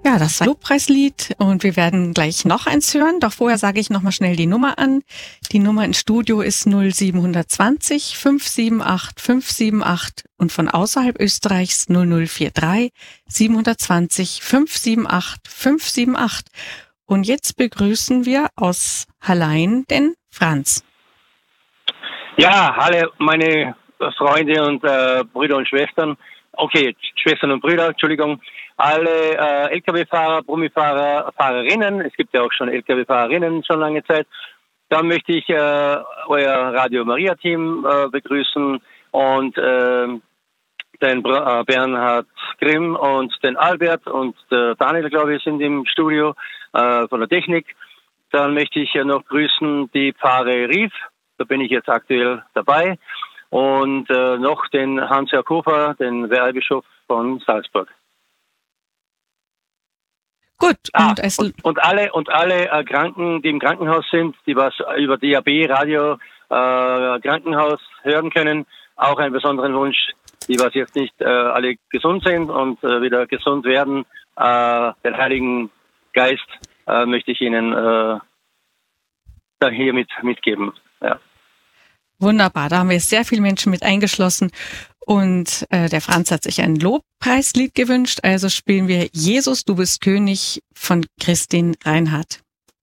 Ja, das war Lobpreislied und wir werden gleich noch eins hören. Doch vorher sage ich nochmal schnell die Nummer an. Die Nummer ins Studio ist 0720 578 578 und von außerhalb Österreichs 0043 720 578 578. Und jetzt begrüßen wir aus Hallein den Franz. Ja, hallo meine Freunde und Brüder und Schwestern. Okay, Schwestern und Brüder, Entschuldigung. Alle Lkw-Fahrer, Brummifahrer, Fahrerinnen, es gibt ja auch schon Lkw-Fahrerinnen schon lange Zeit. Dann möchte ich euer Radio Maria Team begrüßen und den Bernhard Grimm und den Albert und der Daniel, glaube ich, sind im Studio von der Technik. Dann möchte ich noch grüßen die Pfarre Rief, da bin ich jetzt aktuell dabei. Und noch den Hans-Jörg Hofer, den Weihbischof von Salzburg. Gut. Und alle Kranken, die im Krankenhaus sind, die was über DAB Radio Krankenhaus hören können, auch einen besonderen Wunsch, die was jetzt nicht alle gesund sind und wieder gesund werden, den Heiligen Geist möchte ich Ihnen da hier mitgeben. Ja. Wunderbar, da haben wir sehr viele Menschen mit eingeschlossen und der Franz hat sich ein Lobpreislied gewünscht, also spielen wir Jesus, du bist König von Christine Reinhardt.